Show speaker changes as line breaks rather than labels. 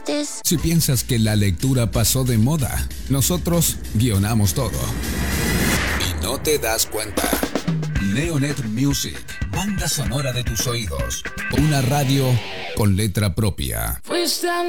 chistes.
Si piensas que la lectura pasó de moda, nosotros guionamos todo. Y no te das cuenta. Neonet Music, banda sonora de tus oídos. Una radio con letra propia.